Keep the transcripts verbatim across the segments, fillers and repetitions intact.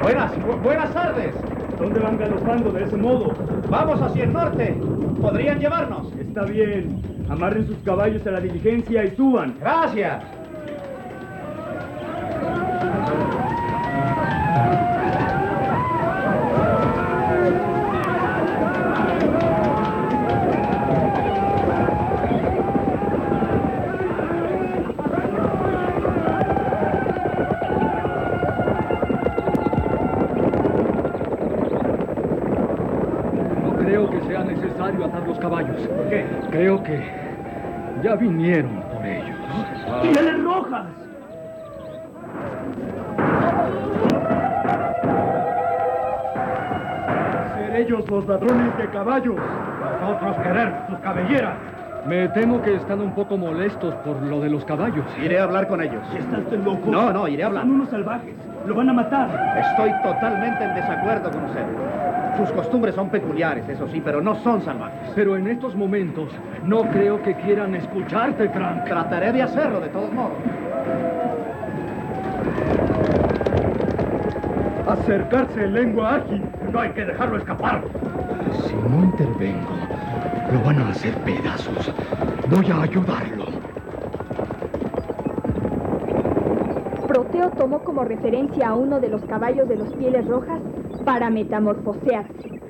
Buenas, bu buenas tardes. ¿Dónde van galopando de ese modo? Vamos hacia el norte. ¿Podrían llevarnos? Está bien. Amarren sus caballos a la diligencia y suban. Gracias. Creo que sea necesario atar los caballos. ¿Por qué? Creo que ya vinieron por ellos. ¡Pieles rojas! Ser ellos los ladrones de caballos. Nosotros querer sus cabelleras. Me temo que están un poco molestos por lo de los caballos. Iré a hablar con ellos. ¿Estás usted loco? No, no, iré a hablar. Son unos salvajes. Lo van a matar. Estoy totalmente en desacuerdo con usted. Sus costumbres son peculiares, eso sí, pero no son salvajes. Pero en estos momentos no creo que quieran escucharte, Frank. Trataré de hacerlo, de todos modos. Acercarse, lengua ágil. No hay que dejarlo escapar. Si no intervengo, lo van a hacer pedazos. Voy a ayudarlo. Proteo tomó como referencia a uno de los caballos de los Pieles Rojas para metamorfosearse.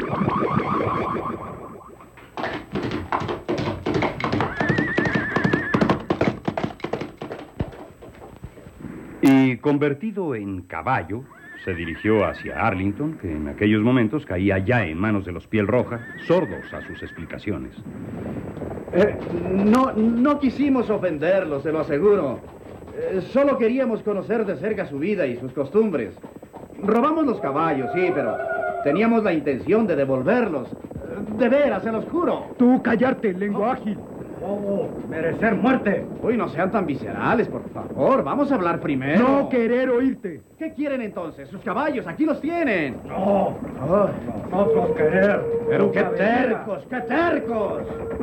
Y convertido en caballo, se dirigió hacia Arlington, que en aquellos momentos caía ya en manos de los Piel Roja, sordos a sus explicaciones. Eh, no, no quisimos ofenderlo, se lo aseguro. Eh, solo queríamos conocer de cerca su vida y sus costumbres. Robamos los caballos, sí, pero teníamos la intención de devolverlos. De veras, se los juro. Tú callarte, lengua ágil. Oh, merecer muerte. Uy, no sean tan viscerales, por favor. Vamos a hablar primero. No querer oírte. ¿Qué quieren entonces? Sus caballos, aquí los tienen. No, nosotros querer. Pero qué tercos, qué tercos.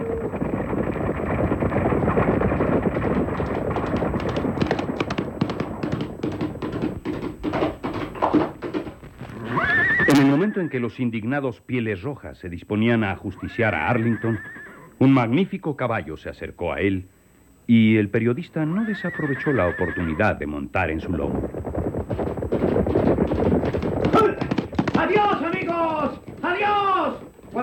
En el momento en que los indignados Pieles Rojas se disponían a ajusticiar a Arlington, un magnífico caballo se acercó a él y el periodista no desaprovechó la oportunidad de montar en su lomo.